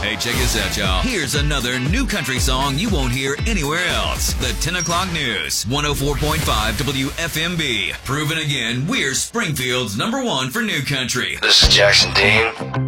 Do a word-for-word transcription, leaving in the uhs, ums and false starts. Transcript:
Hey, check this out, y'all. Here's another new country song you won't hear anywhere else. The ten o'clock News, one oh four point five W F M B. Proven again, we're Springfield's number one for new country. This is Jackson Dean.